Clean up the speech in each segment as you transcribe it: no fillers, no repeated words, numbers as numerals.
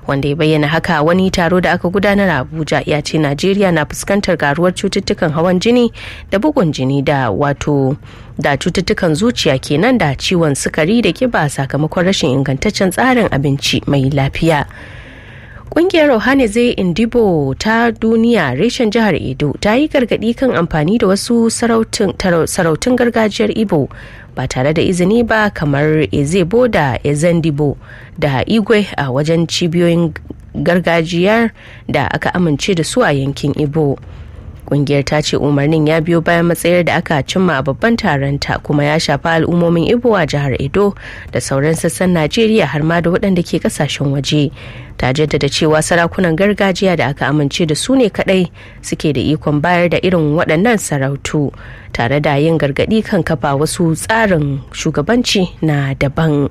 wanda ya bayyana haka wani taro da aka gudanar a Abuja. Ya ce Najeriya na fuskantar karuwar cututtukan hawan jini da bugun jini da cututtukan zuciya kenan da ciwon sukari da kiba sakamakon rashin ingantaccen tsarin abinci mai lafiya. Ƙungiyar Ohanaeze Ndigbo ta duniya reshen jihar Edo ta yi gargaɗi kan amfani da wasu sarautun gargajiyar Igbo ba tare da izini ba kamar Ezebo da Ezendibo da Igwe a wajen cibiyoyin gargajiyar da aka amince da su a yankin Igbo. Kungiyar ta ce umarnin ya biyo bayan matsayar da aka cimma a babban taron ta kuma ya shafi al'ummomin Igbo a jihar Edo da sauran sassan Najeriya har ma da waɗanda ke kasashen waje. Ta jaddada cewa sarakunan gargajiya da aka amince da su ne kadai suke da ikon bayar da irin waɗannan sarautu tare da yin gargaɗi kan kafa wasu tsarin shugabanci na daban.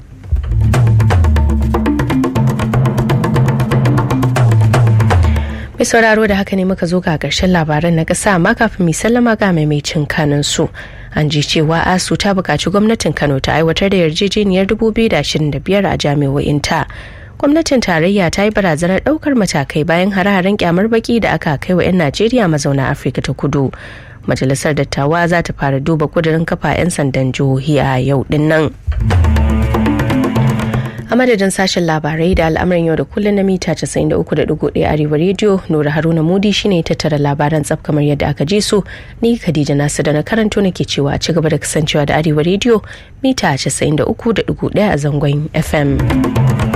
Mai sauraro da haka ne muka zo ga ƙarshen labaran na ƙasa, amma kafin mu sallama ga maimacin kanin su. An ji cewa ASU ta buƙaci gwamnatin Kano ta aiwatar da yarjejeniyar 2025 a jami'o'inta. Gwamnatin tarayya ta yi barazanar ɗaukar matakai bayan hare-haren kyamar baki da aka kai wa 'yan Najeriya mazauna Afirka ta Kudu. Majalisar Dattawa za ta fara duba kudirin kafa 'yan sandan jihohi a yau din nan. A madadin sashen labarai da al'amarin yau da kullum na mita 93.1 Arewa rediyo, Nura Haruna Mudi shine tattara labaran tsaf kamar yadda aka ji su. Ni Khadija Nasu da na karanto nake cewa a ci gaba da kasancewa da Arewa rediyo mita 93.1 a zangon FM.